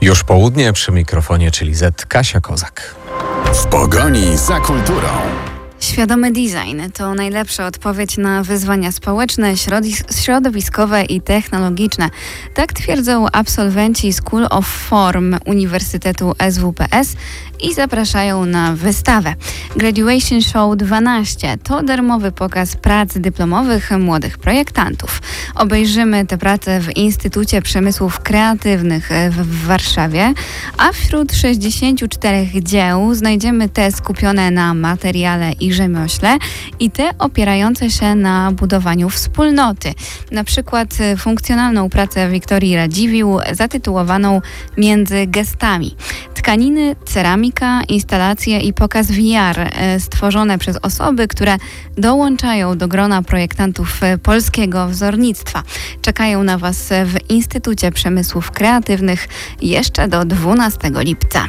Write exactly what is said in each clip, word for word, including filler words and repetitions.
Już południe, przy mikrofonie, czyli Z, Kasia Kozak. W pogoni za kulturą. Świadomy design to najlepsza odpowiedź na wyzwania społeczne, środowiskowe i technologiczne. Tak twierdzą absolwenci School of Form Uniwersytetu S W P S i zapraszają na wystawę. Graduation Show dwanaście to darmowy pokaz prac dyplomowych młodych projektantów. Obejrzymy te prace w Instytucie Przemysłów Kreatywnych w Warszawie, a wśród sześćdziesięciu czterech dzieł znajdziemy te skupione na materiale i rzemiośle i te opierające się na budowaniu wspólnoty. Na przykład funkcjonalną pracę Wiktorii Radziwiłł zatytułowaną Między gestami. Tkaniny, ceramika, instalacje i pokaz V R stworzone przez osoby, które dołączają do grona projektantów polskiego wzornictwa. Czekają na Was w Instytucie Przemysłów Kreatywnych jeszcze do dwunastego lipca.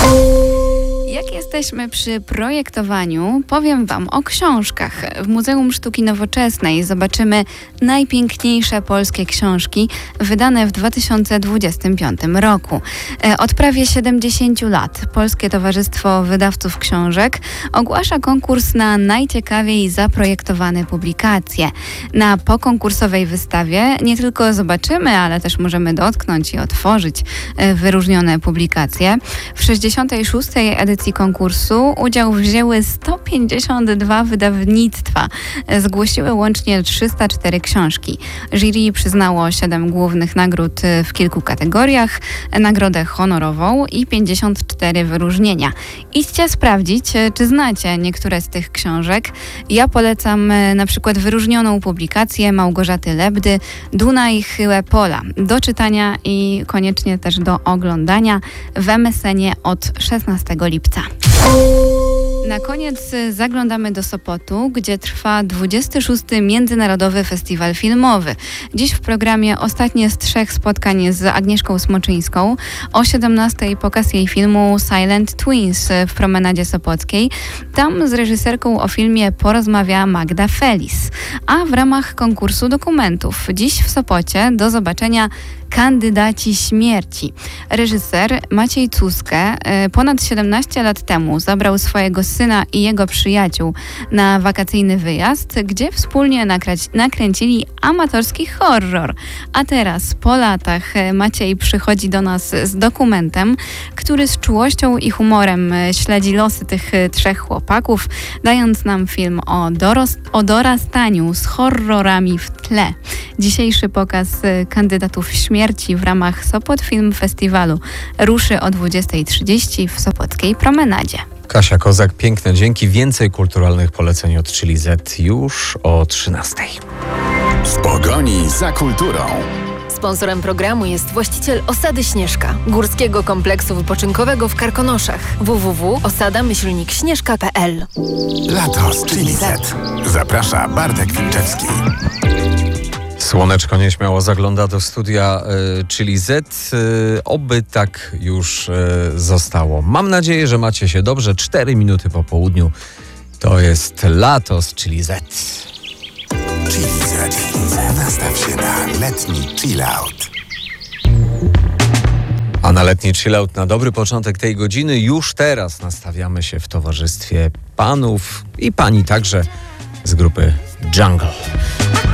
Jak jesteśmy przy projektowaniu, powiem Wam o książkach. W Muzeum Sztuki Nowoczesnej zobaczymy najpiękniejsze polskie książki wydane w dwa tysiące dwudziestym piątym roku. Od prawie siedemdziesięciu lat Polskie Towarzystwo Wydawców Książek ogłasza konkurs na najciekawiej zaprojektowane publikacje. Na pokonkursowej wystawie nie tylko zobaczymy, ale też możemy dotknąć i otworzyć wyróżnione publikacje. W sześćdziesiątej szóstej edycji konkursu udział wzięły sto pięćdziesiąt dwa wydawnictwa. Zgłosiły łącznie trzysta cztery książki. Jury przyznało siedem głównych nagród w kilku kategoriach, nagrodę honorową i pięćdziesiąt cztery wyróżnienia. Idźcie sprawdzić, czy znacie niektóre z tych książek. Ja polecam na przykład wyróżnioną publikację Małgorzaty Lebdy Dunaj Chyłe Pola do czytania i koniecznie też do oglądania w em es enie od szesnastego lipca. Na koniec zaglądamy do Sopotu, gdzie trwa dwudziesty szósty Międzynarodowy Festiwal Filmowy. Dziś w programie ostatnie z trzech spotkań z Agnieszką Smoczyńską. O siedemnastej pokaz jej filmu Silent Twins w Promenadzie Sopockiej. Tam z reżyserką o filmie porozmawia Magda Felis. A w ramach konkursu dokumentów dziś w Sopocie do zobaczenia Kandydaci śmierci. Reżyser Maciej Cuskę ponad siedemnaście lat temu zabrał swojego syna i jego przyjaciół na wakacyjny wyjazd, gdzie wspólnie nakrać, nakręcili amatorski horror. A teraz, po latach, Maciej przychodzi do nas z dokumentem, który z czułością i humorem śledzi losy tych trzech chłopaków, dając nam film o, doros- o dorastaniu z horrorami w tle. Dzisiejszy pokaz kandydatów śmierci w ramach Sopot Film Festiwalu ruszy o dwudziestej trzydzieści w Sopockiej Promenadzie. Kasia Kozak, piękne dzięki. Więcej kulturalnych poleceń od Chili Z już o trzynastej. W pogoni za kulturą. Sponsorem programu jest właściciel Osady Śnieżka, górskiego kompleksu wypoczynkowego w Karkonoszach. w w w kropka osada myślnik śnieżka kropka p l. Lato z Chili Z. Zaprasza Bartek Wilczewski. Słoneczko nieśmiało zagląda do studia y, Chili Z. Y, oby tak już y, zostało. Mam nadzieję, że macie się dobrze. Cztery minuty po południu to jest lato z Chili Z. Chili Z. Nastaw się na letni chill out. A na letni chillout, na dobry początek tej godziny, już teraz nastawiamy się w towarzystwie panów i pani także z grupy Jungle.